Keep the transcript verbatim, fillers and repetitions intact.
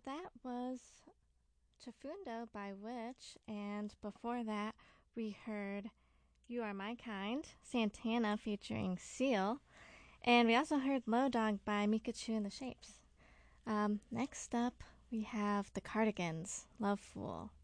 that was Chafundo by Witch, and before that, we heard You Are My Kind, Santana featuring Seal, and we also heard Low Dog by Mikachu and the Shapes. Um, next up, we have The Cardigans, Love Fool.